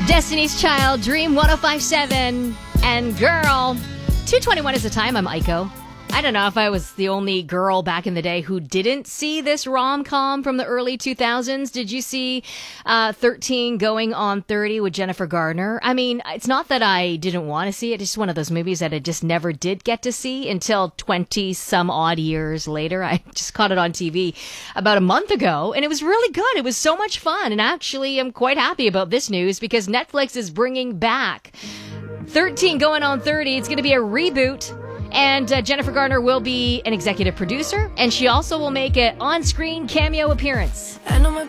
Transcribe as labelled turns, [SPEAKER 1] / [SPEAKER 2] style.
[SPEAKER 1] Destiny's Child, Dream 105.7, and Girl. 2:21 is the time. I'm Aiko. I don't know if I was the only girl back in the day who didn't see this rom-com from the early 2000s. Did you see 13 Going on 30 with Jennifer Garner? I mean, it's not that I didn't want to see it. It's just one of those movies that I just never did get to see until 20-some-odd years later. I just caught it on TV about a month ago, and it was really good. It was so much fun, and actually I'm quite happy about this news because Netflix is bringing back 13 Going on 30. It's going to be a reboot. And Jennifer Garner will be an executive producer, and she also will make an on-screen cameo appearance.
[SPEAKER 2] I know my